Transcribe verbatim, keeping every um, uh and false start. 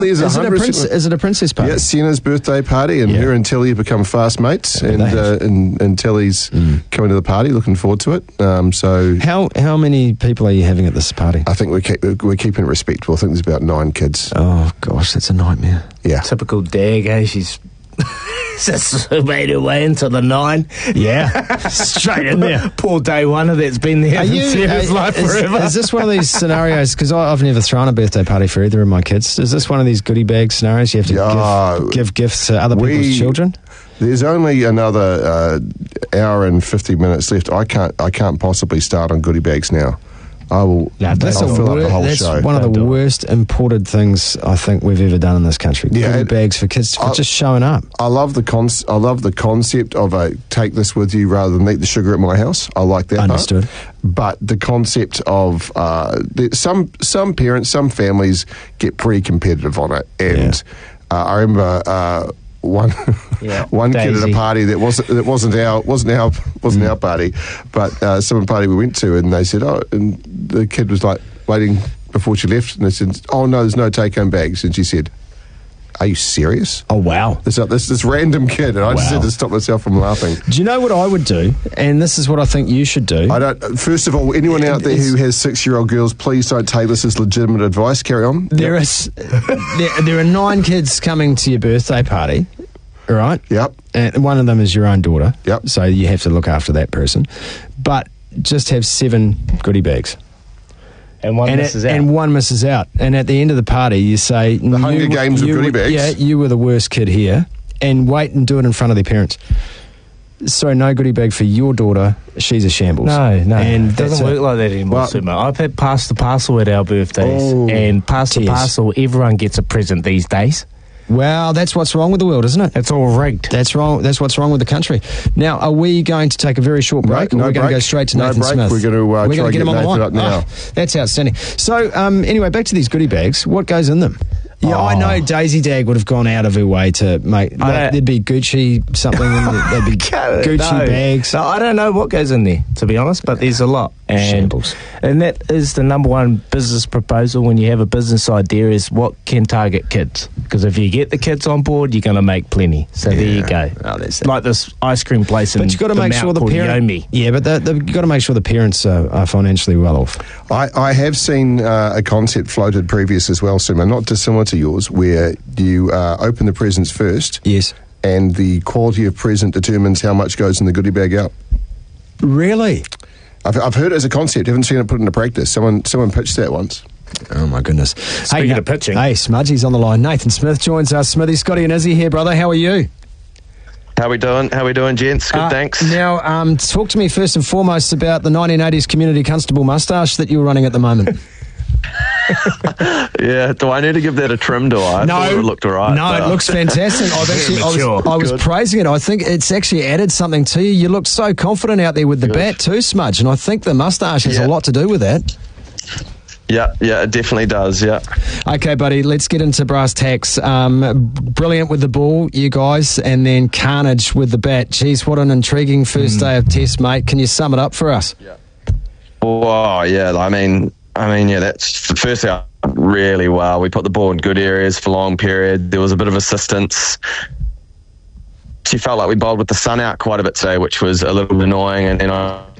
There's Is a it a hundred. prince, is it a princess party? Yeah, Sienna's birthday party, and Yeah. her and Tilly have become fast mates, and, they uh, and and Tilly's Mm. coming to the party. Looking forward to it. Um, so How how many people are you having at this party? I think we're keep, we're keeping it respectable. I think there's about nine kids. Oh gosh, that's a nightmare. Yeah. Typical Dag, eh? She's just made her way into the nine. Yeah, straight in there. Poor day one that's been there Are for you, his uh, life is, forever. is this one of these scenarios? Because I've never thrown a birthday party for either of my kids. Is this one of these goodie bag scenarios? You have to Yeah. give, give gifts to other We- people's children? There's only another uh, hour and fifty minutes left. I can't I can't possibly start on goodie bags now. I will. No, That's, I'll a fill up wor- the whole that's show. one of Don't the do it. worst imported things I think we've ever done in this country. Yeah, Goodie it- bags for kids for I- just showing up. I love the con- I love the concept of a take this with you rather than eat the sugar at my house. I like that. part. Understood. But the concept of uh, the, some some parents, some families get pretty competitive on it, and uh, I remember. Uh, one Yeah, one kid at Daisy. a party that wasn't that wasn't our wasn't our wasn't our party, but uh, some party we went to, and they said, oh, and the kid was like waiting before she left, and they said, oh no, there's no take home bags, and she said, are you serious? Oh, wow. This this this random kid, and I just Wow. had to stop myself from laughing. Do you know what I would do? And this is what I think you should do. I don't. First of all, anyone out there who has six-year-old girls, please don't take this as legitimate advice. Carry on. There is there, there are nine kids coming to your birthday party, all right? Yep. And one of them is your own daughter. Yep. So you have to look after that person. But just have seven goodie bags. and one and, misses it- out. and one misses out. And at the end of the party, you say... The Hunger Games of goodie bags. Yeah, you were the worst kid here. And wait and do it in front of their parents. So no goodie bag for your daughter. She's a shambles. No, no, And it doesn't that's work it. like that anymore, Well- Sumo. I've had pass the parcel at our birthdays, Oh, and pass the tears. parcel, everyone gets a present these days. Well, that's what's wrong with the world, isn't it? It's all rigged. That's wrong. That's what's wrong with the country. Now, are we going to take a very short No, break? no or we're going to break. go straight to No Nathan break. Smith. We're going to, uh, we're try going to and get get him on the Nathan line. up now. Oh, that's outstanding. So, um, anyway, back to these goodie bags. What goes in them? Yeah, I Oh. know Daisy Dag would have gone out of her way to make. I Like, don't- there'd be Gucci something. in there. There'd be Gucci no. bags. No, I don't know what goes in there, to be honest, but there's a lot. And, Shambles. and that is the number one business proposal when you have a business idea is what can target kids. Because if you get the kids on board, you're going to make plenty. So there you go. Oh, there's that. Like this ice cream place in But you've got to the make Mount sure the called parent. Yomi. Yeah, but the, the, you've got to make sure the parents are, are financially well off. I, I have seen uh, a concept floated previous as well, Suma, not dissimilar to yours, where you uh, open the presents first, Yes. and the quality of present determines how much goes in the goodie bag out. Really? I've, I've heard it as a concept, haven't seen it put into practice. Someone someone pitched that once. Oh my goodness! Speaking Na- of pitching. hey, Smudgy's on the line. Nathan Smith joins us. Smithy, Scotty, and Izzy here, brother. How are you? How we doing? How we doing, gents? Good, Uh, thanks. Now, um, talk to me first and foremost about the nineteen eighties community constable moustache that you're running at the moment. Yeah, do I need to give that a trim, do I? I thought it looked all right. no, but- it looks fantastic. I've actually, I was, mature. I was Good. praising it. I think it's actually added something to you. You look so confident out there with the Good. bat too, Smudge, and I think the moustache has a Yeah. lot to do with that. Yeah, yeah, it definitely does, yeah. Okay, buddy, let's get into brass tacks. Um, brilliant with the ball, you guys, and then carnage with the bat. Geez, what an intriguing first day of test, mate. Can you sum it up for us? Oh, yeah, I mean, I mean, yeah, that's the first out really well. We put the ball in good areas for long period. There was a bit of assistance. She felt like we bowled with the sun out quite a bit today, which was a little bit annoying, and then I